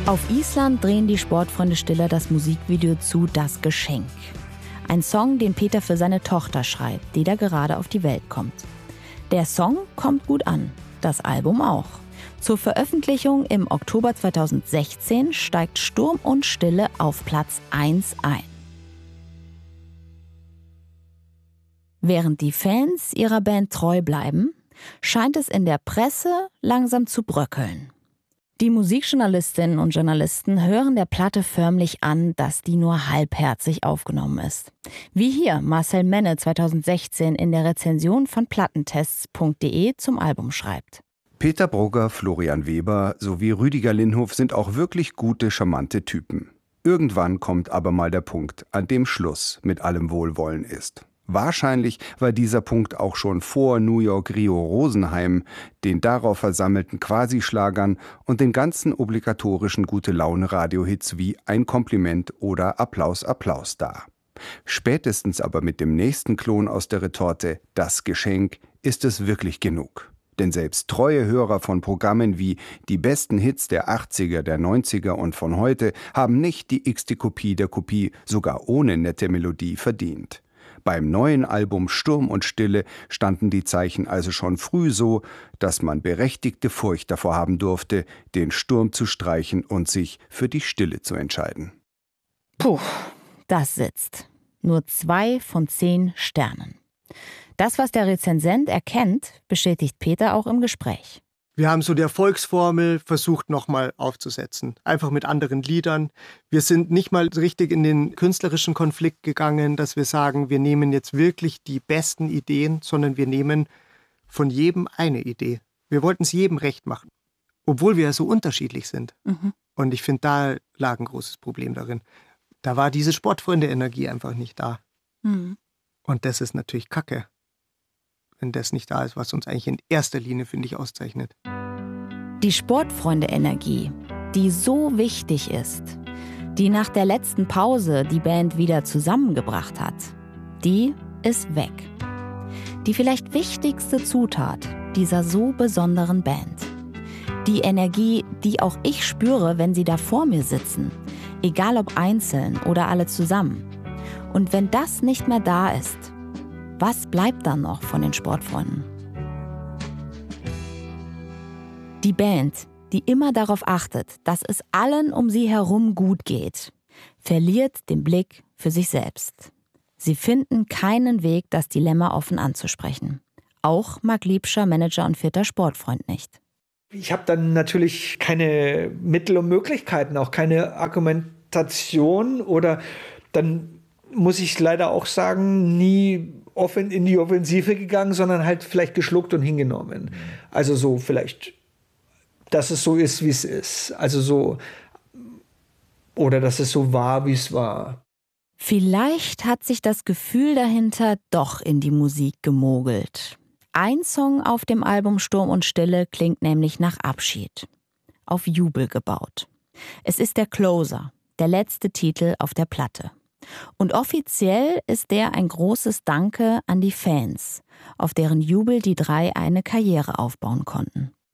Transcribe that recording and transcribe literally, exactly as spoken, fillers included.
Auf Island drehen die Sportfreunde Stiller das Musikvideo zu Das Geschenk. Ein Song, den Peter für seine Tochter schreibt, die da gerade auf die Welt kommt. Der Song kommt gut an, das Album auch. Zur Veröffentlichung im Oktober zweitausendsechzehn steigt Sturm und Stille auf Platz eins ein. Während die Fans ihrer Band treu bleiben, scheint es in der Presse langsam zu bröckeln. Die Musikjournalistinnen und Journalisten hören der Platte förmlich an, dass die nur halbherzig aufgenommen ist. Wie hier Marcel Menne zweitausendsechzehn in der Rezension von plattentests punkt de zum Album schreibt. Peter Brugger, Florian Weber sowie Rüdiger Linhof sind auch wirklich gute, charmante Typen. Irgendwann kommt aber mal der Punkt, an dem Schluss mit allem Wohlwollen ist. Wahrscheinlich war dieser Punkt auch schon vor New York Rio Rosenheim, den darauf versammelten Quasi-Schlagern und den ganzen obligatorischen Gute-Laune-Radio-Hits wie Ein Kompliment oder Applaus, Applaus da. Spätestens aber mit dem nächsten Klon aus der Retorte, Das Geschenk, ist es wirklich genug. Denn selbst treue Hörer von Programmen wie die besten Hits der achtziger, der neunziger und von heute haben nicht die x-te Kopie der Kopie, sogar ohne nette Melodie, verdient. Beim neuen Album Sturm und Stille standen die Zeichen also schon früh so, dass man berechtigte Furcht davor haben durfte, den Sturm zu streichen und sich für die Stille zu entscheiden. Puh, das sitzt. Nur zwei von zehn Sternen. Das, was der Rezensent erkennt, bestätigt Peter auch im Gespräch. Wir haben so die Erfolgsformel versucht nochmal aufzusetzen, einfach mit anderen Liedern. Wir sind nicht mal richtig in den künstlerischen Konflikt gegangen, dass wir sagen, wir nehmen jetzt wirklich die besten Ideen, sondern wir nehmen von jedem eine Idee. Wir wollten es jedem recht machen, obwohl wir ja so unterschiedlich sind. Mhm. Und ich finde, da lag ein großes Problem darin. Da war diese Sportfreunde-Energie einfach nicht da. Mhm. Und das ist natürlich Kacke, wenn das nicht da ist, was uns eigentlich in erster Linie, finde ich, auszeichnet. Die Sportfreunde-Energie, die so wichtig ist, die nach der letzten Pause die Band wieder zusammengebracht hat, die ist weg. Die vielleicht wichtigste Zutat dieser so besonderen Band. Die Energie, die auch ich spüre, wenn sie da vor mir sitzen, egal ob einzeln oder alle zusammen. Und wenn das nicht mehr da ist, was bleibt dann noch von den Sportfreunden? Die Band, die immer darauf achtet, dass es allen um sie herum gut geht, verliert den Blick für sich selbst. Sie finden keinen Weg, das Dilemma offen anzusprechen. Auch Marc Liebscher, Manager und vierter Sportfreund, nicht. Ich habe dann natürlich keine Mittel und Möglichkeiten, auch keine Argumentation oder dann muss ich leider auch sagen, nie offen in die Offensive gegangen, sondern halt vielleicht geschluckt und hingenommen. Also so vielleicht, dass es so ist, wie es ist. Also so, oder dass es so war, wie es war. Vielleicht hat sich das Gefühl dahinter doch in die Musik gemogelt. Ein Song auf dem Album Sturm und Stille klingt nämlich nach Abschied. Auf Jubel gebaut. Es ist der Closer, der letzte Titel auf der Platte. Und offiziell ist der ein großes Danke an die Fans, auf deren Jubel die drei eine Karriere aufbauen konnten.